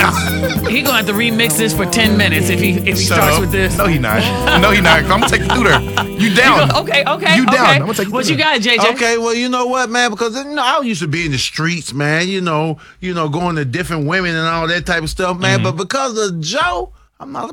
now. He gonna have to remix this for 10 minutes if he Shut starts up. with this. No, he not. No, he not. I'm gonna take you through there. You down? Okay. You down? Okay. I'm gonna take you What through you there. got, JJ? Okay, well, you know what, man? Because I used to be in the streets, man. You know, going to different women and all that type of stuff, man. But because of Joe, I'm not